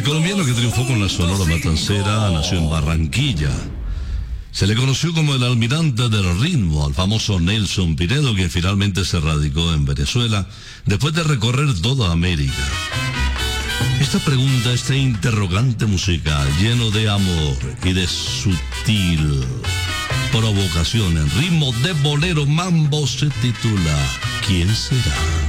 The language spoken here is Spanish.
colombiano que triunfó con la Sonora Matancera nació en Barranquilla. Se le conoció como el almirante del ritmo al famoso Nelson Pinedo, quien finalmente se radicó en Venezuela después de recorrer toda América. Esta pregunta, este interrogante musical lleno de amor y de sutil provocación en ritmo de bolero mambo se titula ¿Quién será?